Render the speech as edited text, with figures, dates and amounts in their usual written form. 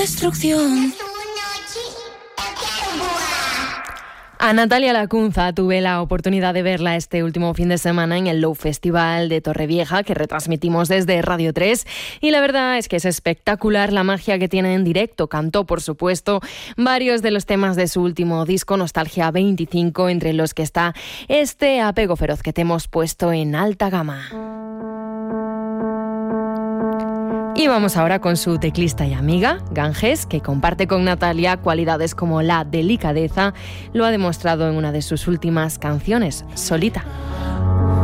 destrucción. A Natalia Lacunza tuve la oportunidad de verla este último fin de semana en el Low Festival de Torrevieja, que retransmitimos desde Radio 3, y la verdad es que es espectacular la magia que tiene en directo. Cantó, por supuesto, varios de los temas de su último disco, Nostalgia 25, entre los que está este Apego Feroz que te hemos puesto en alta gama. Y vamos ahora con su teclista y amiga, Ganges, que comparte con Natalia cualidades como la delicadeza. Lo ha demostrado en una de sus últimas canciones, Solita.